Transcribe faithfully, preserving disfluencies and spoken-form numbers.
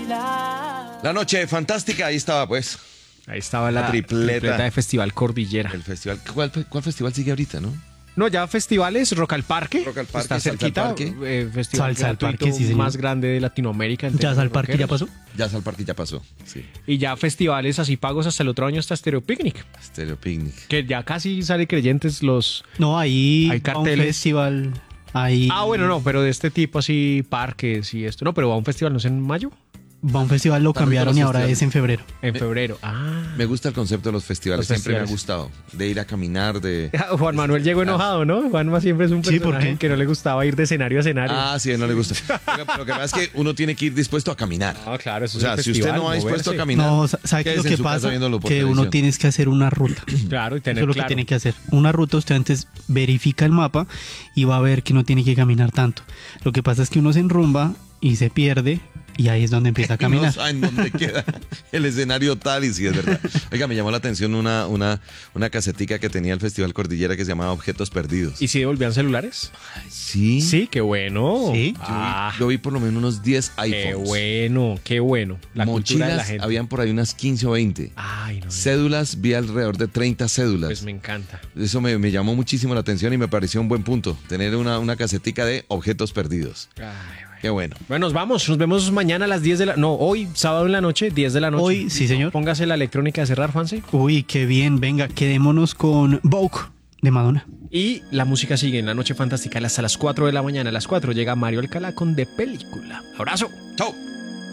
La noche fantástica, ahí estaba pues. Ahí estaba la, La tripleta. tripleta de Festival Cordillera. El festival. ¿Cuál, cuál festival sigue ahorita, no? No, ya festivales, Rock al Parque. Rock al Parque, está Salsa al cerquita. Parque. Eh, festival Salsa al gratuito Parque, sí, señor. más grande de Latinoamérica. en ¿Ya términos al parque ya rockeros. pasó? Ya al Parque ya pasó. Sí. Y ya festivales así pagos hasta el otro año, hasta Stereo Picnic. Stereo Picnic. Que ya casi sale creyentes los... No, ahí Hay va un carteles. festival. Ahí Ah, bueno, no, pero de este tipo así, parques y esto. No, pero va a un festival, ¿no es en mayo? va un festival, lo También cambiaron los y ahora festivales. es en febrero. En Me- febrero. Ah. Me gusta el concepto de los festivales. Los Siempre me ha festivales. gustado. De ir a caminar, de. Juan Manuel llegó enojado, ¿no? Juanma siempre es un Sí, ¿por personaje qué? que no le gustaba ir de escenario a escenario. Ah, sí, no le gusta. Oiga, Lo que pasa es que uno tiene que ir dispuesto a caminar. Ah, claro, eso O sea, es el si usted festival, no va dispuesto a moverse. caminar. No, sa- ¿sabe qué es quédese lo en que su casa pasa? viéndolo por Que uno televisión. tienes que hacer una ruta. Claro, y tener Eso es lo claro. que tiene que hacer. Una ruta, usted antes verifica el mapa y va a ver que no tiene que caminar tanto. Lo que pasa es que uno se enrumba y se pierde y ahí es donde empieza a Y no caminar. saben dónde queda el escenario tal y sí es verdad. Oiga, me llamó la atención una, una, una casetica que tenía el Festival Cordillera que se llamaba Objetos Perdidos. ¿Y si devolvían celulares? Sí. Sí, qué bueno. Sí. Yo, Ah, vi, yo vi por lo menos unos diez qué iPhones. bueno, qué bueno. La cultura de la Mochilas, gente. habían por ahí unas quince o veinte. Ay, no. Cédulas, vi alrededor de treinta cédulas. Pues me encanta. Eso me, me llamó muchísimo la atención y me pareció un buen punto. Tener una, una casetica de objetos perdidos. Ay, bueno. Qué bueno. Bueno, nos vamos. Nos vemos mañana a las diez de la... No, hoy, sábado en la noche, diez de la noche. Hoy, sí, señor. Póngase la electrónica a cerrar, Juanse. Uy, qué bien. Venga, quedémonos con Vogue de Madonna. Y la música sigue en la noche fantástica hasta las cuatro de la mañana. A las cuatro llega Mario Alcalá con De Película. Abrazo. Chao.